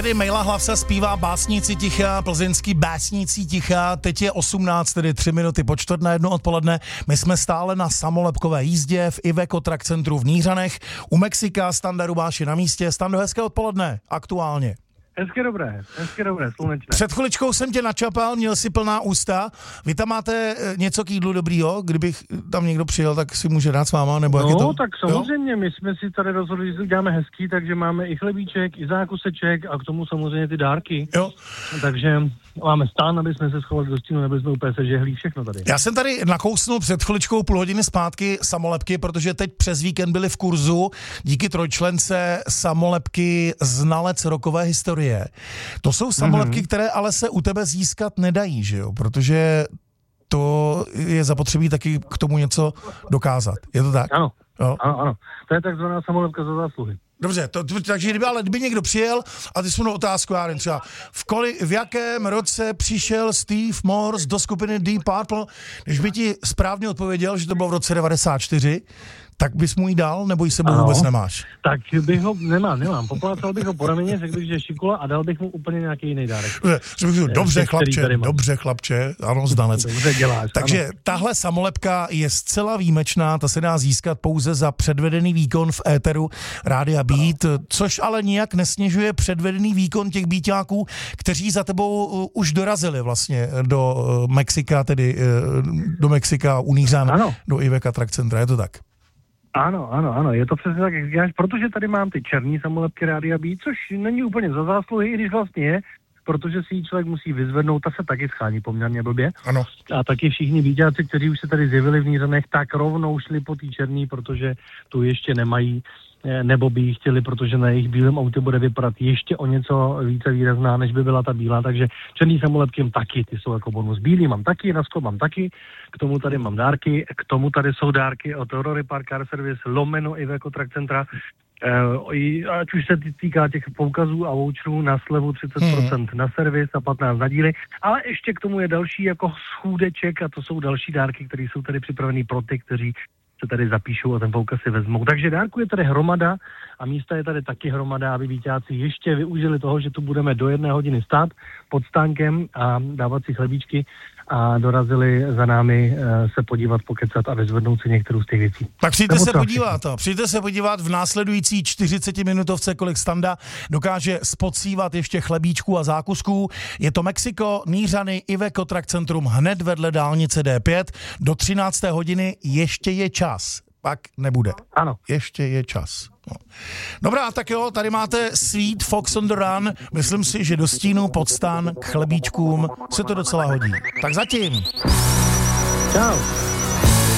tady Mejla Hlavsa zpívá Básníci ticha, plzeňský Básníci ticha, teď je 18, tedy 3 minuty po 12:45 odpoledne. My jsme stále na samolepkové jízdě v Iveco Track Centru v Nířanech. U Mexika Standa Rubáš je na místě. Stando, hezké odpoledne, aktuálně. Hezky dobré, slunečné. Před chviličkou jsem tě načapal, měl si plná ústa. Vy tam máte něco k jídlu dobrýho? Kdybych tam někdo přijel, tak si může dát s váma, nebo jak je to? No, tak samozřejmě, my jsme si tady rozhodli, že to uděláme hezký, takže máme i chlebíček, i zákuseček a k tomu samozřejmě ty dárky. Jo. Takže máme stán, aby jsme se schovali do stínu, nebyli jsme úplně sežehlí, všechno tady. Já jsem tady nakousnul před chviličkou půl hodiny zpátky samolepky, protože teď přes víkend byly v kurzu díky trojčlence samolepky Znalec rokové historie. To jsou samolepky, které ale se u tebe získat nedají, že jo? Protože to je zapotřebí taky k tomu něco dokázat. Je to tak? Ano, jo? ano. To je takzvaná samolepka za zásluhy. Dobře, takže kdyby někdo přijel a ty jsi mu otázku, já nevím, třeba v jakém roce přišel Steve Morse do skupiny Deep Purple, když by ti správně odpověděl, že to bylo v roce 94, tak bys mu ji dal, nebo ji sebou vůbec nemáš? Tak bych ho, nemám. Poplácal bych ho po rameně, řekl bych, že je šikula a dal bych mu úplně nějaký jiný dárek. Dobře chlapče, ano, Znalec. Dobře děláš, takže ano. tahle samolepka je zcela výjimečná, ta se dá získat pouze za předvedený výkon v éteru Rádia Beat, což ale nijak nesnižuje předvedený výkon těch beatáků, kteří za tebou už dorazili vlastně do Mexika, tedy do Mexika u Nířan, do Iveca Track Centra, je to tak? Ano, je to přesně tak, jak říkáš, protože tady mám ty černý samolepky Rádia Beat, což není úplně za zásluhy, i když vlastně je, protože si ji člověk musí vyzvednout, ta se taky schání poměrně blbě. Ano. A taky všichni beatáci, kteří už se tady zjevili v Nířanech, tak rovnou šli po té černý, protože tu ještě nemají, nebo by ji chtěli, protože na jejich bílém autě bude vypadat ještě o něco více výrazná, než by byla ta bílá, takže černý samolepky taky, ty jsou jako bonus. Bílý mám taky, na sklo mám taky, k tomu tady mám dárky, k tomu tady jsou dárky od Rory Park Car Service, lomeno Iveco Track Centra, ať už se týká těch poukazů a voucherů na slevu 30% na servis a 15% na díly, ale ještě k tomu je další jako schůdeček a to jsou další dárky, které jsou tady připravený pro ty, kteří se tady zapíšou a ten poukaz si vezmou. Takže dárku je tady hromada a místa je tady taky hromada, aby víťáci ještě využili toho, že tu budeme do 1 hodiny stát pod stánkem a dávat si chlebíčky a dorazili za námi se podívat, pokecat a vyzvednout si některou z těch věcí. Tak přijďte se podívat v následující 40-minutovce, kolik Standa dokáže spocívat ještě chlebíčků a zákusků. Je to Mexiko, Nířany, Iveco Track Centrum hned vedle dálnice D5. Do 13. hodiny ještě je čas. Pak nebude. Ano. Ještě je čas. No. Dobrá, tak jo, tady máte Sweet Fox on the Run. Myslím si, že do stínu pod stán k chlebíčkům se to docela hodí. Tak zatím. Čau.